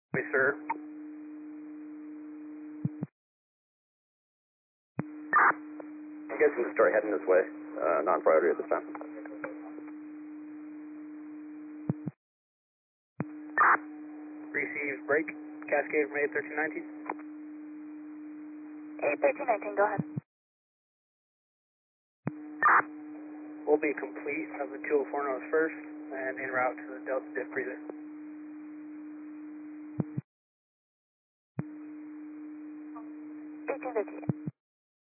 Yes, sir. You guys can just start heading this way. Non-priority at this time. Received break. Cascade from A1319. A1319, go ahead. Will be complete of the 204 nose first and en route to the Delta Diff breather. 1850.